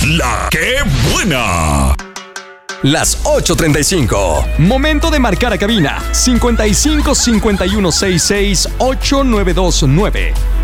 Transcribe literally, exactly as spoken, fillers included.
La que buena. Las ocho treinta y cinco. Momento de marcar a cabina. cincuenta y cinco cincuenta y uno sesenta y seis ocho nueve dos nueve.